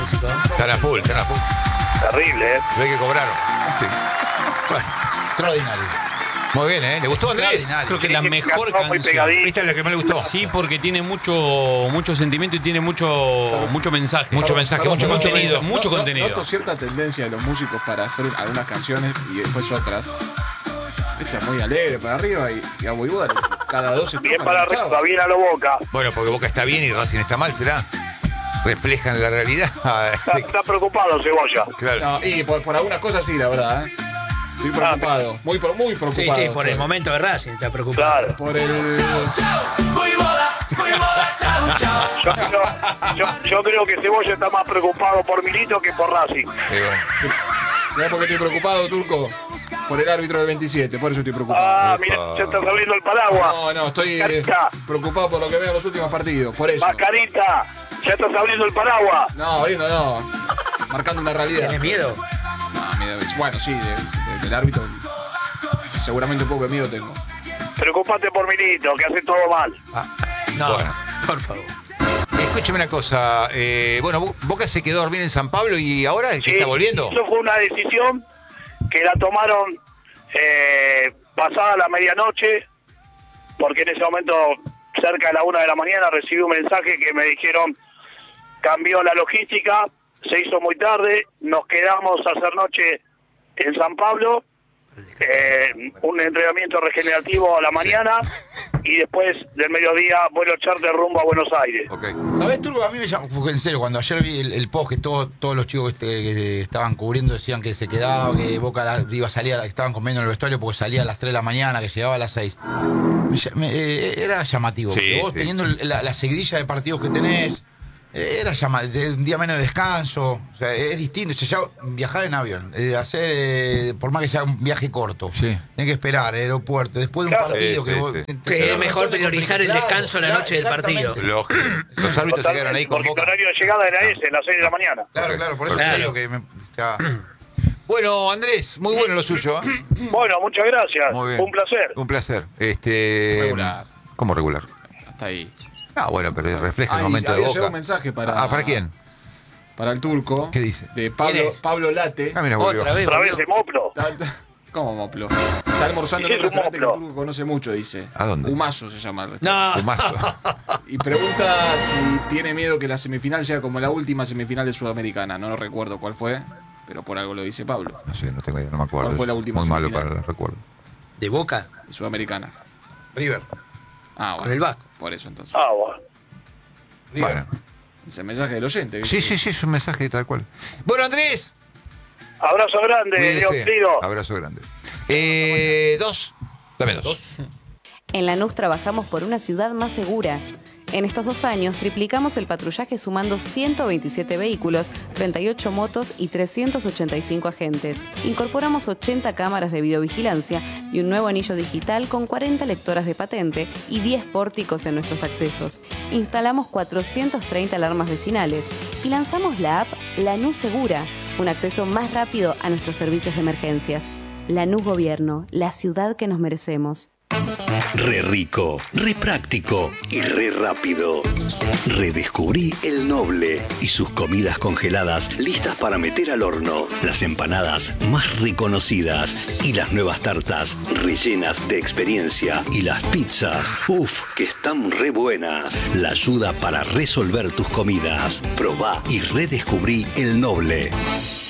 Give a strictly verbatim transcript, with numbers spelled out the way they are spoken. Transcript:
Están a full, están a full. Terrible, ¿eh? Ve que cobraron. Sí. Bueno, Extraordinario. muy bien, ¿eh? ¿Le gustó, Andrés? Extraordinario. Creo que la mejor Cantó muy canción. pegadito. Esta es la que más le gustó. Sí, porque tiene mucho mucho sentimiento y tiene mucho mucho mensaje. Mucho mensaje, Perdón, mucho perdón, contenido. perdón. mucho No- no- contenido. Noto cierta tendencia de los músicos para hacer algunas canciones y después otras. Esta es muy alegre para arriba y, y a Voivoda cada dos estrofas. Bien para chao. arriba, bien a lo Boca. Bueno, porque Boca está bien y Racing está mal, ¿será? Reflejan la realidad. Está, está preocupado Cebolla. Claro. No, y por, por algunas cosas sí, la verdad. ¿eh? Estoy preocupado. Muy, pro- muy Sí, preocupado. sí, por el estoy. momento de Racing está preocupado. Claro. Por el. Yo creo, yo, yo creo que Cebolla está más preocupado por Milito que por Racing. Eh, bueno. ¿Sabes por qué estoy preocupado, Turco? Por el árbitro del veintisiete, por eso estoy preocupado. Ah, mira, ya estás abriendo el paraguas. No, no, estoy eh, Mascarita, preocupado por lo que veo en los últimos partidos, por eso. Mascarita, ya estás abriendo el paraguas. No, abriendo no. Marcando una realidad. ¿Tienes miedo? No, miedo. Bueno, sí, de- de- del árbitro. Seguramente un poco de miedo tengo. Preocupate por Milito, que hace todo mal. No, Bueno. por favor. Escúcheme una cosa. Eh, bueno, Bo- Boca se quedó a dormir en San Pablo y ahora es que Sí, está volviendo. Eso fue una decisión que la tomaron eh, pasada la medianoche, porque en ese momento, cerca de la una de la mañana, recibí un mensaje que me dijeron cambió la logística, se hizo muy tarde, nos quedamos a hacer noche en San Pablo, eh, un entrenamiento regenerativo a la mañana y después del mediodía vuelo charter rumbo a Buenos Aires. Ok. ¿Sabés, Turco? A mí me llamó, fue en serio, cuando ayer vi el, el post que todo, todos los chicos que, que estaban cubriendo decían que se quedaba, que Boca la- iba a salir, a- estaban comiendo en el vestuario porque salía a las tres de la mañana, que llegaba a las seis. Me ll- me- eh, era llamativo. Sí, porque vos sí. teniendo el- la, la seguidilla de partidos que tenés, eh, era llamativo, un día menos de descanso, o sea, es distinto. O sea, ya viajar en avión, eh, hacer, eh, por más que sea un viaje corto, Sí. tenés que esperar, aeropuerto, después de un Claro. partido Sí, que sí, vos... sí. te- Sí, te- es mejor priorizar el Claro, descanso la claro, noche del partido. exactamente. Lógico. Los árbitros se quedaron ahí con Porque el Boca. horario de llegada era ese, las seis de la mañana. Claro, claro, por eso Claro. te digo que me, está- Bueno, Andrés, muy bueno lo suyo. ¿eh? Bueno, muchas gracias. Muy bien. Un placer. Un placer. Este. Regular. ¿Cómo regular? Hasta ahí. Ah, bueno, pero refleja el Ay, momento de había Boca. llegado un mensaje para. Ah, ¿para quién? Para el Turco. ¿Qué dice? De ¿Quién Pablo, es? Pablo Late. Ah, mira, volvió. Otra vez, Otra vez volvió. de Moplo. Está- está- ¿Cómo Moplo? Está almorzando en Sí, un es un restaurante que el Moplo. Turco conoce mucho, dice. ¿A dónde? Humazo se llama el restaurante. No, Fumazo. Y pregunta si tiene miedo que la semifinal sea como la última semifinal de Sudamericana. No lo recuerdo cuál fue, pero por algo lo dice Pablo. No sé, no tengo idea, no me acuerdo. ¿Cuál fue la última Muy malo semifinal? para el recuerdo. de Boca, De Sudamericana. River. Ah, bueno. con el Vasco. Por eso entonces. Ah, bueno. River. Bueno. Es el mensaje del oyente. Sí, sí, sí, es un mensaje tal cual. Bueno, Andrés. Abrazo grande, Cuídese. León Tiro. Abrazo grande. Eh, dos. Dame dos. En Lanús trabajamos por una ciudad más segura. En estos dos años triplicamos el patrullaje sumando ciento veintisiete vehículos, treinta y ocho motos y trescientos ochenta y cinco agentes. Incorporamos ochenta cámaras de videovigilancia y un nuevo anillo digital con cuarenta lectoras de patente y diez pórticos en nuestros accesos. Instalamos cuatrocientas treinta alarmas vecinales y lanzamos la app Lanús Segura, un acceso más rápido a nuestros servicios de emergencias. Lanús Gobierno, la ciudad que nos merecemos. Re rico, re práctico y re rápido. Redescubrí el Noble y sus comidas congeladas listas para meter al horno. Las empanadas más reconocidas y las nuevas tartas rellenas de experiencia. Y las pizzas, uff, que están re buenas. La ayuda para resolver tus comidas. Probá y redescubrí el Noble.